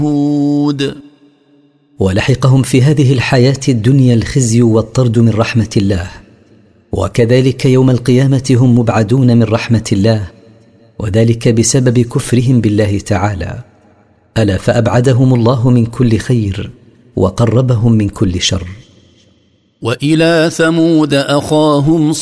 ولحقهم في هذه الحياة الدنيا الخزي والطرد من رحمة الله، وكذلك يوم القيامة هم مبعدون من رحمة الله، وذلك بسبب كفرهم بالله تعالى. ألا فأبعدهم الله من كل خير وقربهم من كل شر. وإلى ثمود أخاهم